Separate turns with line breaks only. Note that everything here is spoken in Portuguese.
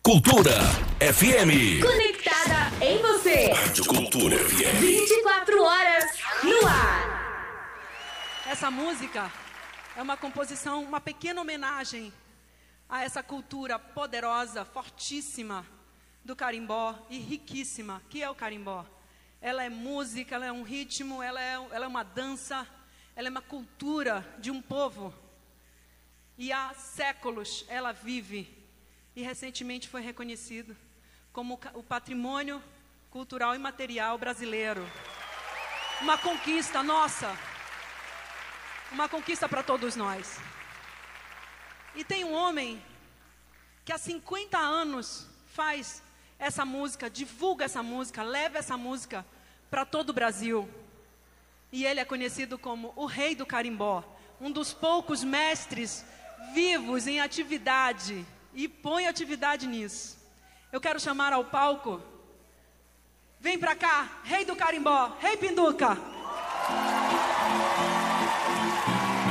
Cultura FM.
Conectada em você.
Rádio Cultura FM.
24 horas no ar.
Essa música é uma composição, uma pequena homenagem a essa cultura poderosa, fortíssima do carimbó e riquíssima, que é o carimbó. Ela é música, ela é um ritmo, ela é uma dança, ela é uma cultura de um povo. E há séculos ela vive e recentemente foi reconhecido como o patrimônio cultural e material brasileiro. Uma conquista nossa, uma conquista para todos nós. E tem um homem que há 50 anos faz essa música, divulga essa música, leva essa música para todo o Brasil. E ele é conhecido como o Rei do Carimbó, um dos poucos mestres vivos em atividade e põe atividade nisso. Eu quero chamar ao palco, vem pra cá, Rei do Carimbó, Rei Pinduca.